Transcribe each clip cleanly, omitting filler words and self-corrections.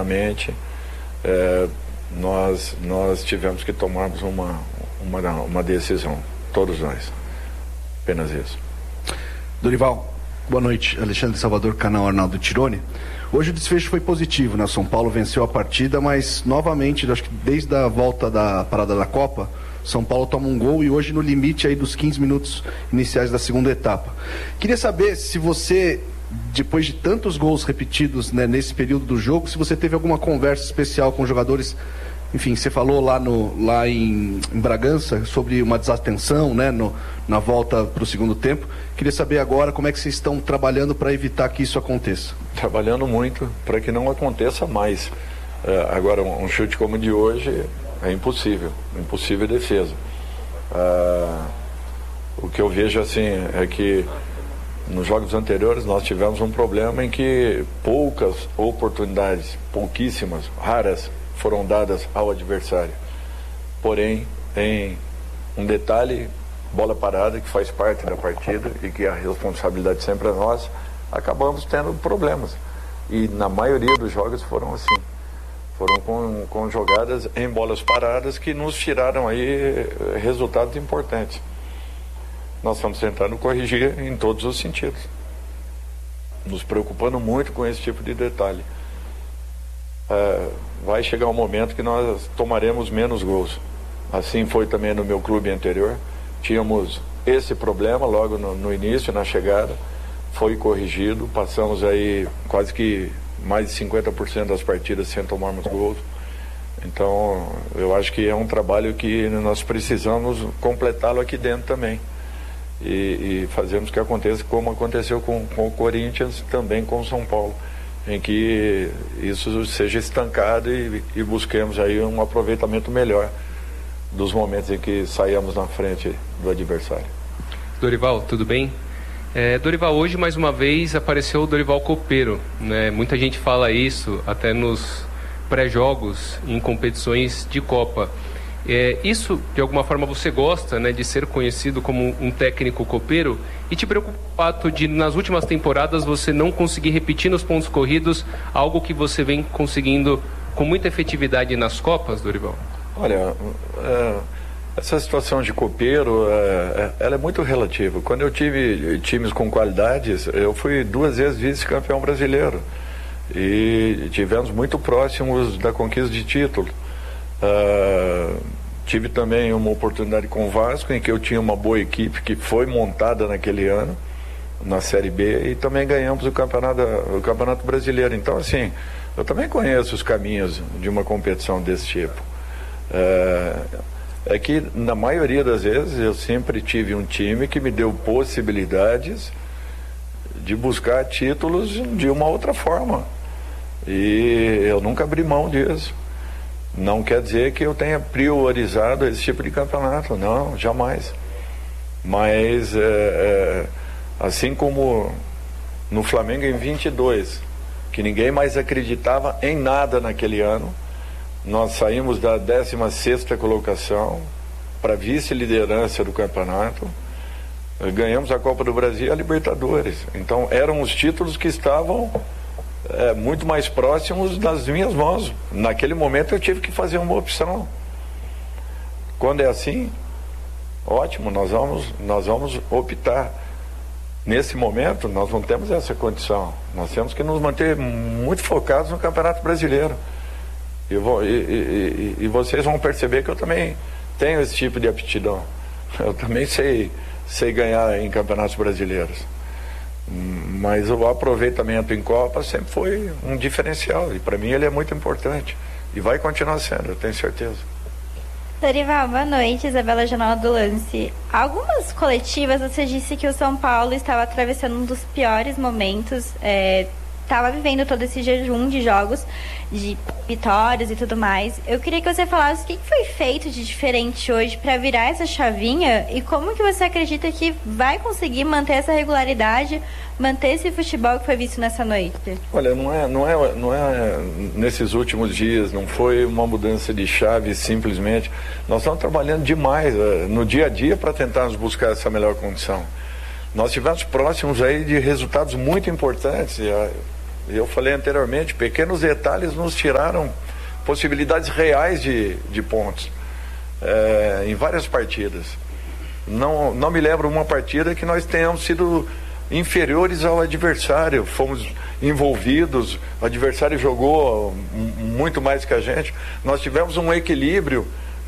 rapidamente, nós tivemos que tomarmos uma decisão, todos nós. Apenas isso. Dorival, boa noite. Alexandre Salvador, canal Arnaldo Tironi. Hoje o desfecho foi positivo, né? São Paulo venceu a partida, mas novamente, acho que desde a volta da parada da Copa, São Paulo toma um gol e hoje no limite aí dos 15 minutos iniciais da segunda etapa. Queria saber se você, depois de tantos gols repetidos, né, nesse período do jogo, se você teve alguma conversa especial com os jogadores. Enfim, você falou lá em Bragança sobre uma desatenção, né, na volta para o segundo tempo. Queria saber agora como é que vocês estão trabalhando para evitar que isso aconteça. Trabalhando muito para que não aconteça mais. Agora, um chute como o de hoje é impossível defesa. O que eu vejo assim é que nos jogos anteriores nós tivemos um problema em que poucas oportunidades, pouquíssimas, raras, foram dadas ao adversário. Porém, tem um detalhe, bola parada, que faz parte da partida e que a responsabilidade sempre é nossa, acabamos tendo problemas. E na maioria dos jogos foram assim. Foram com jogadas em bolas paradas que nos tiraram aí resultados importantes. Nós estamos tentando corrigir em todos os sentidos, nos preocupando muito com esse tipo de detalhe. Vai chegar um momento que nós tomaremos menos gols. Assim foi também no meu clube anterior. Tínhamos esse problema logo no início, na chegada. Foi corrigido, passamos aí quase que mais de 50% das partidas sem tomarmos gols. Então, eu acho que é um trabalho que nós precisamos completá-lo aqui dentro também. E fazemos que aconteça como aconteceu com o Corinthians, também com o São Paulo, em que isso seja estancado e busquemos aí um aproveitamento melhor dos momentos em que saímos na frente do adversário. Dorival, tudo bem? Dorival, hoje mais uma vez apareceu o Dorival Copeiro, né? Muita gente fala isso até nos pré-jogos em competições de Copa. Isso, de alguma forma, você gosta, né, de ser conhecido como um técnico copeiro? E te preocupa o fato de, nas últimas temporadas, você não conseguir repetir nos pontos corridos algo que você vem conseguindo com muita efetividade nas Copas, Dorival? Olha, essa situação de copeiro, ela é muito relativa. Quando eu tive times com qualidades, eu fui 2 vezes vice-campeão brasileiro. E tivemos muito próximos da conquista de título. Tive também uma oportunidade com o Vasco, em que eu tinha uma boa equipe que foi montada naquele ano, na Série B, e também ganhamos o campeonato brasileiro. Então, assim, eu também conheço os caminhos de uma competição desse tipo. É que, na maioria das vezes, eu sempre tive um time que me deu possibilidades de buscar títulos de uma outra forma. E eu nunca abri mão disso. Não quer dizer que eu tenha priorizado esse tipo de campeonato, não, jamais. Mas, assim como no Flamengo em 22, que ninguém mais acreditava em nada naquele ano, nós saímos da 16ª colocação para vice-liderança do campeonato, ganhamos a Copa do Brasil e a Libertadores. Então, eram os títulos que estavam muito mais próximos das minhas mãos. Naquele momento eu tive que fazer uma opção. Quando é assim, ótimo, nós vamos optar. Nesse momento nós não temos essa condição. Nós temos que nos manter muito focados no Campeonato Brasileiro. E vocês vão perceber que eu também tenho esse tipo de aptidão. Eu também sei ganhar em campeonatos brasileiros. Mas o aproveitamento em Copa sempre foi um diferencial, e para mim ele é muito importante e vai continuar sendo, eu tenho certeza. Dorival, boa noite. Isabela Janela do Lance. Algumas coletivas você disse que o São Paulo estava atravessando um dos piores momentos, estava vivendo todo esse jejum de jogos, de vitórias e tudo mais. Eu queria que você falasse o que foi feito de diferente hoje para virar essa chavinha e como que você acredita que vai conseguir manter essa regularidade, manter esse futebol que foi visto nessa noite. Olha, não é nesses últimos dias, não foi uma mudança de chave simplesmente. Nós estamos trabalhando demais no dia a dia para tentarmos buscar essa melhor condição. Nós tivemos próximos aí de resultados muito importantes. Eu falei anteriormente, pequenos detalhes nos tiraram possibilidades reais de pontos em várias partidas. Não me lembro uma partida que nós tenhamos sido inferiores ao adversário, fomos envolvidos, o adversário jogou muito mais que a gente, nós tivemos um equilíbrio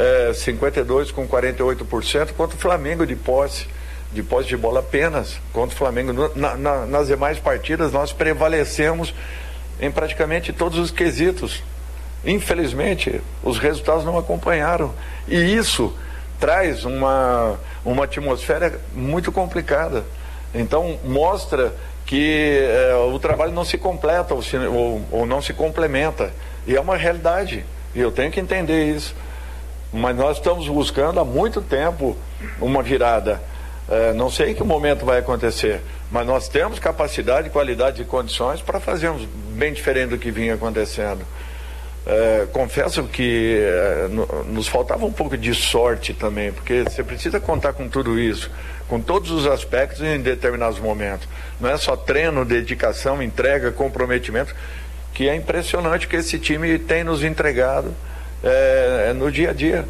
52 com 48% contra o Flamengo de posse de bola apenas contra o Flamengo. Nas demais partidas nós prevalecemos em praticamente todos os quesitos. Infelizmente os resultados não acompanharam, e isso traz uma atmosfera muito complicada. Então mostra que o trabalho não se completa ou não se complementa, e é uma realidade, e eu tenho que entender isso. Mas nós estamos buscando há muito tempo uma virada. Não sei em que momento vai acontecer, mas nós temos capacidade, qualidade e condições para fazermos bem diferente do que vinha acontecendo. Confesso que nos faltava um pouco de sorte também, porque você precisa contar com tudo isso, com todos os aspectos em determinados momentos. Não é só treino, dedicação, entrega, comprometimento, que é impressionante que esse time tem nos entregado no dia a dia.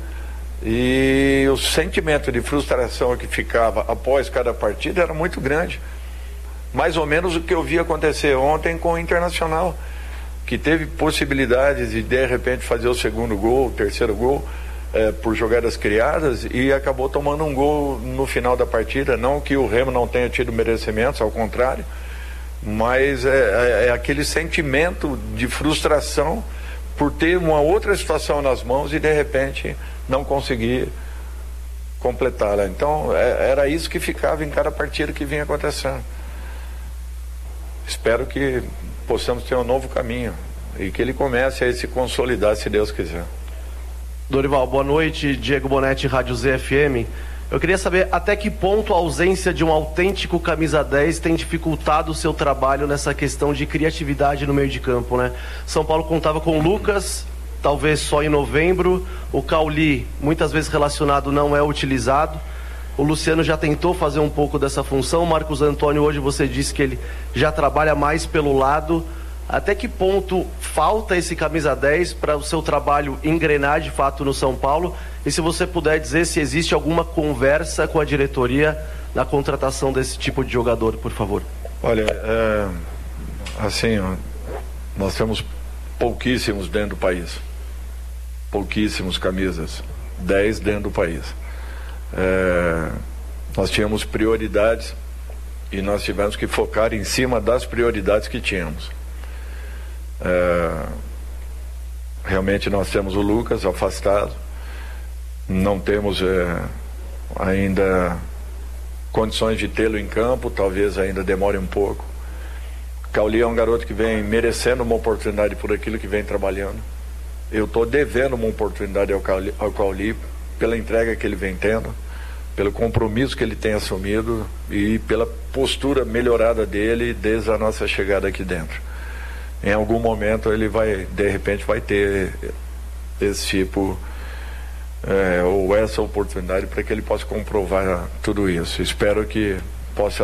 E o sentimento de frustração que ficava após cada partida era muito grande. Mais ou menos o que eu vi acontecer ontem com o Internacional, que teve possibilidades de repente fazer o segundo gol, o terceiro gol, por jogadas criadas, e acabou tomando um gol no final da partida. Não que o Remo não tenha tido merecimentos, ao contrário, mas é aquele sentimento de frustração por ter uma outra situação nas mãos e de repente não conseguir completá-la. Então era isso que ficava em cada partida que vinha acontecendo. Espero que possamos ter um novo caminho e que ele comece a se consolidar, se Deus quiser. Dorival, boa noite. Diego Bonetti, Rádio ZFM. Eu queria saber até que ponto a ausência de um autêntico camisa 10 tem dificultado o seu trabalho nessa questão de criatividade no meio de campo, né? São Paulo contava com o Lucas, talvez só em novembro. O Cauli, muitas vezes relacionado, não é utilizado. O Luciano já tentou fazer um pouco dessa função. O Marcos Antônio, hoje você disse que ele já trabalha mais pelo lado. Até que ponto falta esse camisa 10 para o seu trabalho engrenar de fato no São Paulo? E se você puder dizer se existe alguma conversa com a diretoria na contratação desse tipo de jogador, por favor. Olha, assim, nós temos pouquíssimos dentro do país. Pouquíssimos camisas 10 dentro do país. Nós tínhamos prioridades e nós tivemos que focar em cima das prioridades que tínhamos. Realmente nós temos o Lucas afastado, não temos ainda condições de tê-lo em campo, talvez ainda demore um pouco. Cauli é um garoto que vem merecendo uma oportunidade por aquilo que vem trabalhando. Eu estou devendo uma oportunidade ao Cauli pela entrega que ele vem tendo, pelo compromisso que ele tem assumido e pela postura melhorada dele desde a nossa chegada aqui dentro. Em algum momento ele vai, de repente, vai ter esse tipo ou essa oportunidade para que ele possa comprovar tudo isso. Espero que possa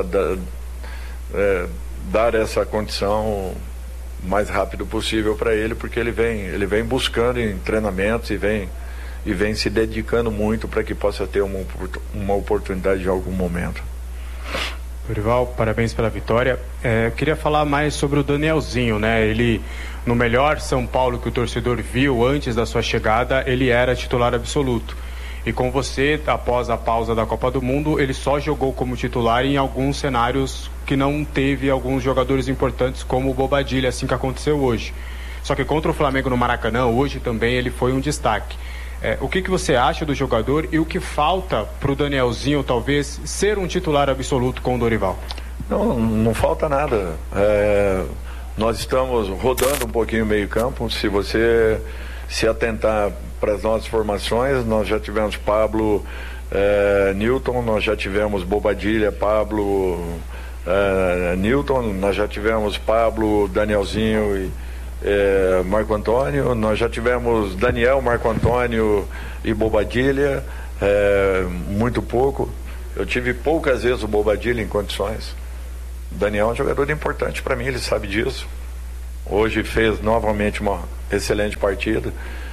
dar essa condição o mais rápido possível para ele, porque ele vem buscando em treinamentos e vem se dedicando muito para que possa ter uma oportunidade em algum momento. Dorival, parabéns pela vitória. Eu queria falar mais sobre o Danielzinho, né? Ele, no melhor São Paulo que o torcedor viu antes da sua chegada, ele era titular absoluto. E com você, após a pausa da Copa do Mundo, ele só jogou como titular em alguns cenários que não teve alguns jogadores importantes, como o Bobadilla, assim que aconteceu hoje. Só que contra o Flamengo no Maracanã, hoje também ele foi um destaque. O que você acha do jogador e o que falta para o Danielzinho, talvez, ser um titular absoluto com o Dorival? Não falta nada. Nós estamos rodando um pouquinho o meio campo. Se você se atentar para as nossas formações, nós já tivemos Pablo, Newton, nós já tivemos Bobadilla, Pablo, Newton, nós já tivemos Pablo, Danielzinho e Marco Antônio, nós já tivemos Daniel, Marco Antônio e Bobadilla, muito pouco. Eu tive poucas vezes o Bobadilla em condições. O Daniel é um jogador importante para mim, ele sabe disso. Hoje fez novamente uma excelente partida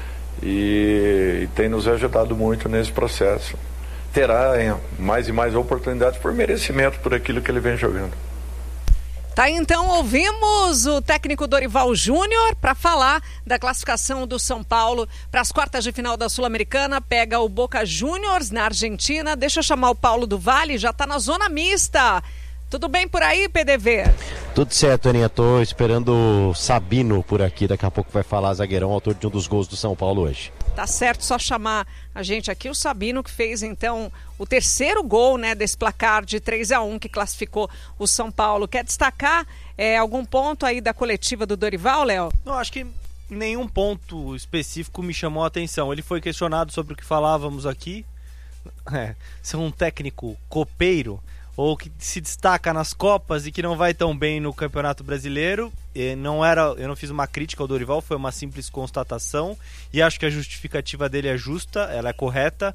e tem nos ajudado muito nesse processo. Terá mais e mais oportunidades por merecimento, por aquilo que ele vem jogando. Tá, então ouvimos o técnico Dorival Júnior para falar da classificação do São Paulo para as quartas de final da Sul-Americana. Pega o Boca Juniors na Argentina. Deixa eu chamar o Paulo do Vale, já está na zona mista. Tudo bem por aí, PDV? Tudo certo, Aninha. Tô esperando o Sabino por aqui. Daqui a pouco vai falar, zagueirão, autor de um dos gols do São Paulo hoje. Tá certo, só chamar a gente aqui, o Sabino, que fez então o terceiro gol, né, desse placar de 3-1 que classificou o São Paulo. Quer destacar algum ponto aí da coletiva do Dorival, Léo? Não, acho que nenhum ponto específico me chamou a atenção. Ele foi questionado sobre o que falávamos aqui. Ser um técnico copeiro, ou que se destaca nas Copas e que não vai tão bem no Campeonato Brasileiro. Eu não fiz uma crítica ao Dorival, foi uma simples constatação, e acho que a justificativa dele é justa, ela é correta.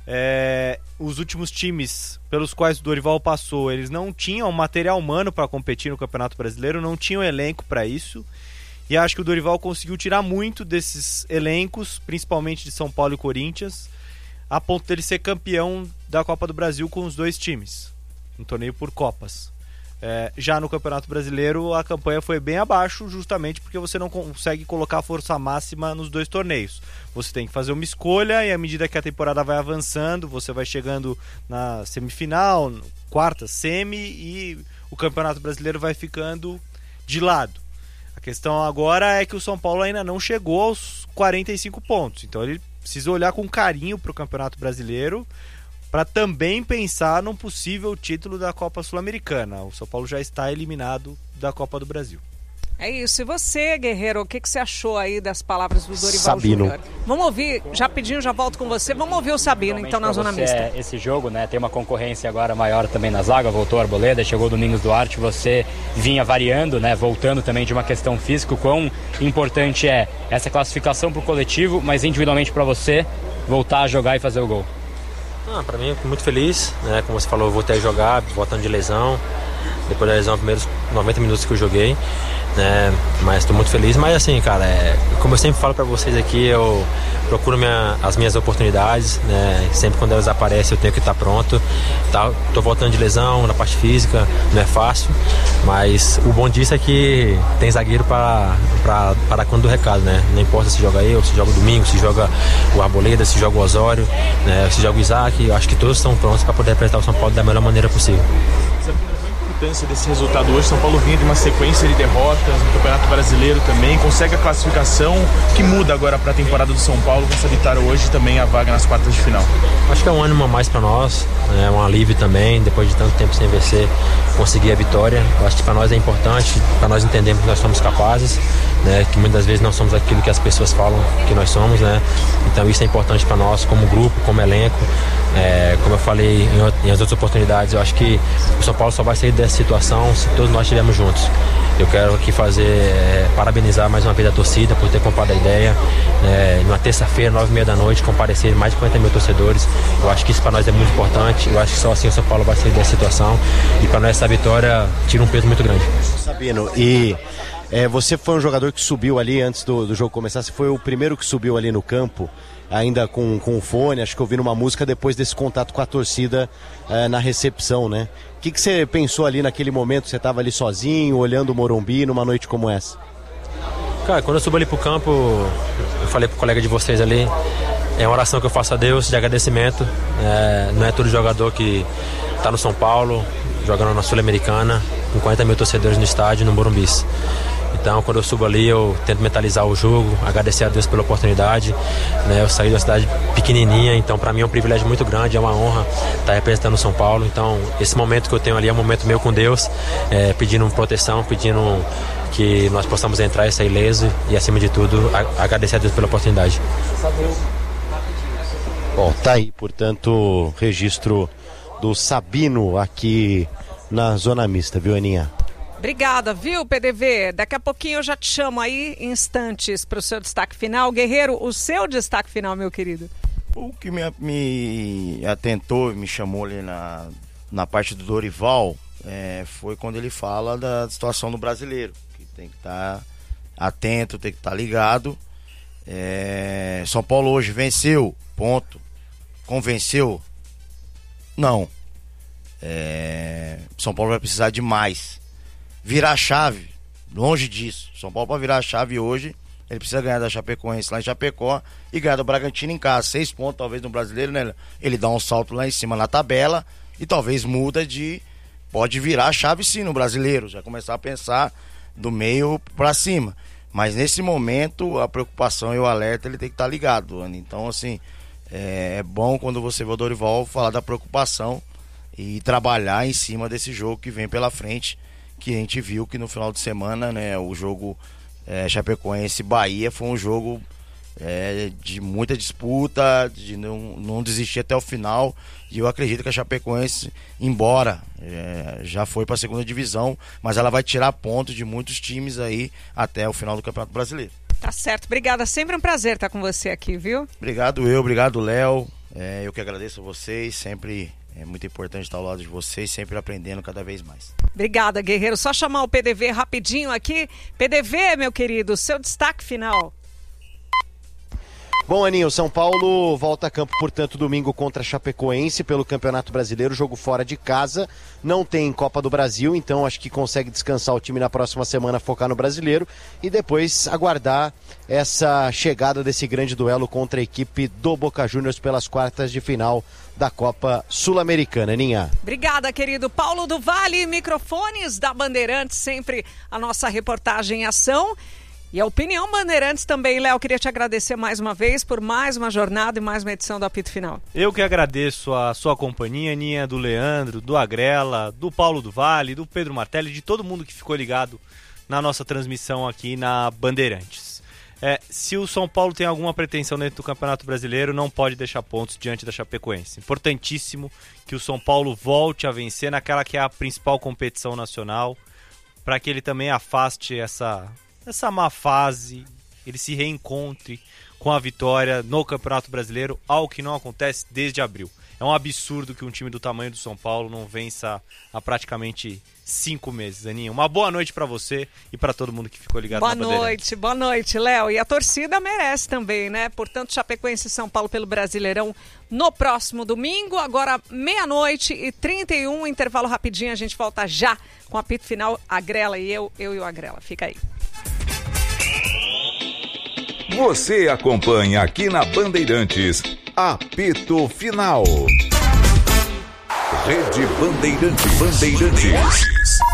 Os últimos times pelos quais o Dorival passou, eles não tinham material humano para competir no Campeonato Brasileiro, não tinham elenco para isso, e acho que o Dorival conseguiu tirar muito desses elencos, principalmente de São Paulo e Corinthians, a ponto dele ser campeão da Copa do Brasil com os dois times, um torneio por Copas. Já no Campeonato Brasileiro a campanha foi bem abaixo, justamente porque você não consegue colocar força máxima nos dois torneios. Você tem que fazer uma escolha, e à medida que a temporada vai avançando, você vai chegando na semifinal, quarta, semi, e o Campeonato Brasileiro vai ficando de lado. A questão agora é que o São Paulo ainda não chegou aos 45 pontos, então ele precisa olhar com carinho para o Campeonato Brasileiro, para também pensar num possível título da Copa Sul-Americana. O São Paulo já está eliminado da Copa do Brasil. É isso. E você, Guerreiro, o que você achou aí das palavras do Dorival Sabino Júnior? Vamos ouvir, rapidinho, já volto com você. Vamos ouvir o Sabino, então, na zona mista. Esse jogo, né, tem uma concorrência agora maior também na zaga, voltou Arboleda, chegou o Domingos Duarte, você vinha variando, né, voltando também de uma questão física. O quão importante é essa classificação para o coletivo, mas individualmente para você voltar a jogar e fazer o gol? Para mim, muito feliz, né? Como você falou, eu voltei a jogar, voltando de lesão. Depois da lesão, primeiros 90 minutos que eu joguei, né? Mas estou muito feliz. Mas assim, cara, como eu sempre falo para vocês aqui, eu procuro as minhas oportunidades, né? Sempre quando elas aparecem eu tenho que estar pronto. Tô voltando de lesão, na parte física, não é fácil. Mas o bom disso é que tem zagueiro para dar conta do recado, né? Não importa se joga eu, se joga o Domingo, se joga o Arboleda, se joga o Osório, né? Se joga o Isaac. Eu acho que todos estão prontos para poder apresentar o São Paulo da melhor maneira possível. A importância desse resultado hoje, São Paulo vinha de uma sequência de derrotas no Campeonato Brasileiro também, consegue a classificação, que muda agora para a temporada do São Paulo com essa vitória hoje, também a vaga nas quartas de final. Acho que é um ânimo a mais para nós, é um alívio também, depois de tanto tempo sem vencer, conseguir a vitória. Eu acho que para nós é importante, para nós entendermos que nós somos capazes, né, que muitas vezes não somos aquilo que as pessoas falam que nós somos, né? Então isso é importante para nós como grupo, como elenco. Como eu falei em as outras oportunidades, eu acho que o São Paulo só vai sair dessa situação se todos nós estivermos juntos. Eu quero aqui parabenizar mais uma vez a torcida por ter comprado a ideia. Numa terça-feira, 9h30 da noite, comparecer mais de 40 mil torcedores. Eu acho que isso para nós é muito importante. Eu acho que só assim o São Paulo vai sair dessa situação. E para nós essa vitória tira um peso muito grande. Sabino, você foi um jogador que subiu ali antes do jogo começar. Você foi o primeiro que subiu ali no campo, ainda com o fone, acho que ouvindo uma música depois desse contato com a torcida na recepção, né? O que você pensou ali naquele momento? Você estava ali sozinho, olhando o Morumbi numa noite como essa? Cara, quando eu subo ali pro campo, eu falei pro colega de vocês ali, é uma oração que eu faço a Deus de agradecimento. Não é todo jogador que tá no São Paulo, jogando na Sul-Americana, com 40 mil torcedores no estádio, no Morumbi. Então, quando eu subo ali, eu tento mentalizar o jogo, agradecer a Deus pela oportunidade, né? Eu saí de uma cidade pequenininha, então para mim é um privilégio muito grande, é uma honra estar representando o São Paulo. Então, esse momento que eu tenho ali é um momento meu com Deus, pedindo proteção, pedindo que nós possamos entrar e sair ileso e, acima de tudo, agradecer a Deus pela oportunidade. Bom, tá aí, portanto, registro do Sabino aqui na Zona Mista, viu, Aninha? Obrigada, viu, PDV? Daqui a pouquinho eu já te chamo aí, instantes, para o seu destaque final. Guerreiro, o seu destaque final, meu querido. O que me atentou e me chamou ali na parte do Dorival foi quando ele fala da situação do brasileiro, que tem que estar atento, tem que estar ligado. São Paulo hoje venceu, ponto. Convenceu? Não. São Paulo vai precisar de mais. Virar a chave, longe disso. São Paulo, para virar a chave hoje, ele precisa ganhar da Chapecoense lá em Chapecó e ganhar do Bragantino em casa. 6 pontos, talvez, no Brasileiro, né? Ele dá um salto lá em cima na tabela e talvez pode virar a chave sim no Brasileiro, já começar a pensar do meio para cima. Mas nesse momento, a preocupação e o alerta, ele tem que estar ligado, Ana. Então, assim, é bom quando você vê o Dorival falar da preocupação e trabalhar em cima desse jogo que vem pela frente, que a gente viu que no final de semana, né, o jogo Chapecoense-Bahia foi um jogo de muita disputa, de não desistir até o final, e eu acredito que a Chapecoense, embora já foi para a segunda divisão, mas ela vai tirar pontos de muitos times aí até o final do Campeonato Brasileiro. Tá certo, obrigada, sempre um prazer estar com você aqui, viu? Obrigado Léo, eu que agradeço a vocês, sempre é muito importante estar ao lado de vocês, sempre aprendendo cada vez mais. Obrigada, Guerreiro. Só chamar o PDV rapidinho aqui. PDV, meu querido, seu destaque final. Bom, Aninho, São Paulo volta a campo, portanto, domingo contra a Chapecoense pelo Campeonato Brasileiro, jogo fora de casa, não tem Copa do Brasil, então acho que consegue descansar o time na próxima semana, focar no Brasileiro e depois aguardar essa chegada desse grande duelo contra a equipe do Boca Juniors pelas quartas de final da Copa Sul-Americana, Aninha. Obrigada, querido Paulo do Vale, microfones da Bandeirantes, sempre a nossa reportagem em ação. E a Opinião Bandeirantes também, Léo, queria te agradecer mais uma vez por mais uma jornada e mais uma edição do Apito Final. Eu que agradeço a sua companhia, Aninha, do Leandro, do Agrela, do Paulo do Vale, do Pedro Martelli, de todo mundo que ficou ligado na nossa transmissão aqui na Bandeirantes. Se o São Paulo tem alguma pretensão dentro do Campeonato Brasileiro, não pode deixar pontos diante da Chapecoense. Importantíssimo que o São Paulo volte a vencer naquela que é a principal competição nacional, para que ele também afaste essa má fase, ele se reencontre com a vitória no Campeonato Brasileiro, algo que não acontece desde abril. É um absurdo que um time do tamanho do São Paulo não vença há praticamente 5 meses, Aninha. Uma boa noite pra você e pra todo mundo que ficou ligado na Bandeirantes. Boa noite, Léo. E a torcida merece também, né? Portanto, Chapecoense e São Paulo pelo Brasileirão no próximo domingo. Agora, 00:31, intervalo rapidinho. A gente volta já com o Apito Final, Agrela e eu e o Agrela. Fica aí. Você acompanha aqui na Bandeirantes, Apito Final. Rede Bandeirantes.